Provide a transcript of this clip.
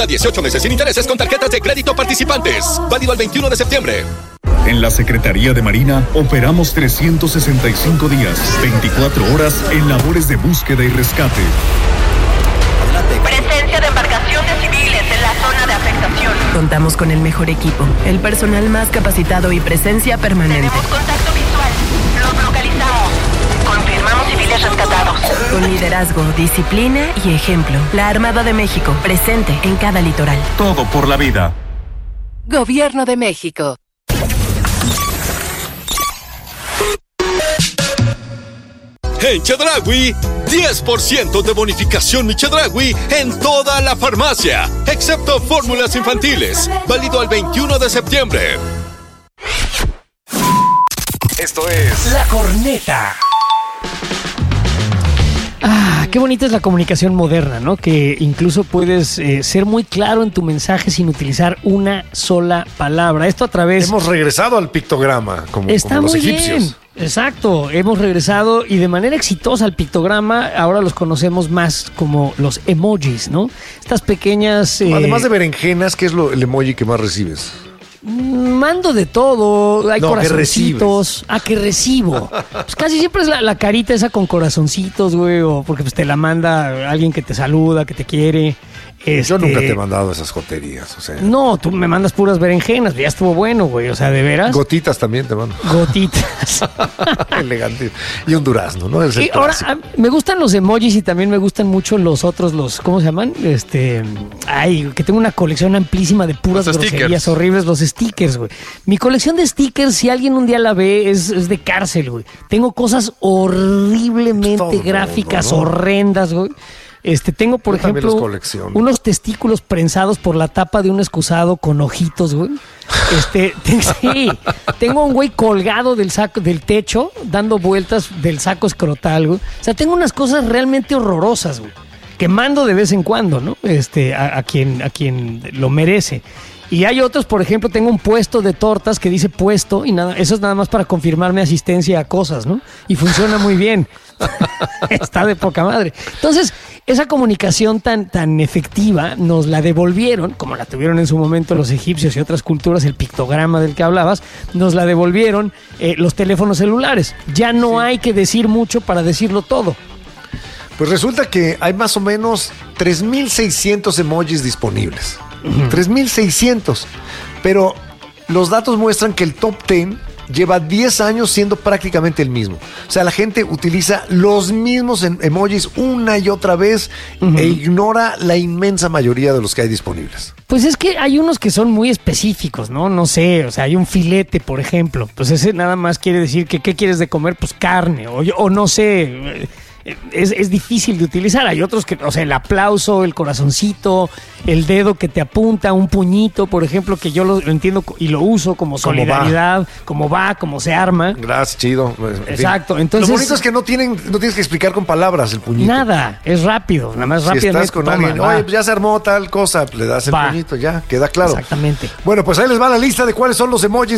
18 meses sin intereses con tarjetas de crédito participantes. Válido al 21 de septiembre. En la Secretaría de Marina operamos 365 días, 24 horas en labores de búsqueda y rescate. Presencia de embarcaciones civiles en la zona de afectación. Contamos con el mejor equipo, el personal más capacitado y presencia permanente. Tenemos contacto visual. Los localizamos. Confirmamos civiles rescatados. Con liderazgo, disciplina y ejemplo. La Armada de México, presente en cada litoral. Todo por la vida. Gobierno de México. En Chedraui, 10% de bonificación Mi Chedraui en toda la farmacia, excepto fórmulas infantiles. Válido al 21 de septiembre. Esto es La Corneta. Qué bonita es la comunicación moderna, ¿no? Que incluso puedes ser muy claro en tu mensaje sin utilizar una sola palabra. Esto a través... Hemos regresado al pictograma, como los egipcios. Bien. Exacto, hemos regresado y de manera exitosa al pictograma. Ahora los conocemos más como los emojis, ¿no? Estas pequeñas... Además de berenjenas, ¿qué es el emoji que más recibes? Mando de todo, hay corazoncitos. Que recibo. Pues casi siempre es la carita esa con corazoncitos, güey, o porque pues te la manda alguien que te saluda, que te quiere. Yo nunca te he mandado esas joterías, o sea. No, tú me mandas puras berenjenas, ya estuvo bueno, güey, o sea, ¿de veras? Gotitas también te mando. Gotitas. Elegante. Y un durazno, ¿no? Y ahora, me gustan los emojis y también me gustan mucho los otros, ¿cómo se llaman? Que tengo una colección amplísima de puras groserías horribles, los stickers, güey. Mi colección de stickers, si alguien un día la ve, es de cárcel, güey. Tengo cosas horriblemente gráficas, horrendas, güey. Tengo, por ejemplo, unos testículos prensados por la tapa de un excusado con ojitos, güey. Sí, tengo un güey colgado del techo, dando vueltas del saco escrotal, güey. O sea, tengo unas cosas realmente horrorosas, güey, que mando de vez en cuando, ¿no? A quien lo merece. Y hay otros, por ejemplo, tengo un puesto de tortas que dice puesto y nada, eso es nada más para confirmarme asistencia a cosas, ¿no? Y funciona muy bien. Está de poca madre. Entonces, esa comunicación tan efectiva nos la devolvieron, como la tuvieron en su momento los egipcios y otras culturas, el pictograma del que hablabas, nos la devolvieron los teléfonos celulares. Ya no hay que decir mucho para decirlo todo. Pues resulta que hay más o menos 3,600 emojis disponibles. 3,600. Pero los datos muestran que el top 10 lleva 10 años siendo prácticamente el mismo. O sea, la gente utiliza los mismos emojis una y otra vez e ignora la inmensa mayoría de los que hay disponibles. Pues es que hay unos que son muy específicos, ¿no? No sé, o sea, hay un filete, por ejemplo. Pues ese nada más quiere decir que ¿qué quieres de comer? Pues carne, o no sé... Es difícil de utilizar. Hay otros que, o sea, el aplauso, el corazoncito, el dedo que te apunta, un puñito, por ejemplo, que yo lo entiendo y lo uso como solidaridad, cómo se arma. Gracias, chido. Exacto. Entonces, lo bonito es que no tienes que explicar con palabras el puñito. Nada, es rápido, nada más rápido. Si estás con alguien, oye, pues ya se armó tal cosa, le das el puñito, ya, queda claro. Exactamente. Bueno, pues ahí les va la lista de cuáles son los emojis